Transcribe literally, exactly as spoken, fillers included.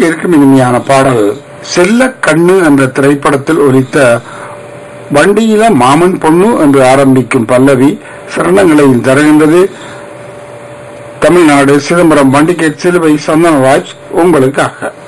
காற்றலையில் இருக்கும் இனிமையான பாடல் செல்ல கண்ணு என்ற திரைப்படத்தில் ஒலித்த வண்டியில மாமன் பொண்ணு என்று ஆரம்பிக்கும் பல்லவி சரணங்களையும் தருகின்றது. தமிழ்நாடு சிதம்பரம் வண்டிகேட் சிலுவை சந்தனராஜ் உங்களுக்காக.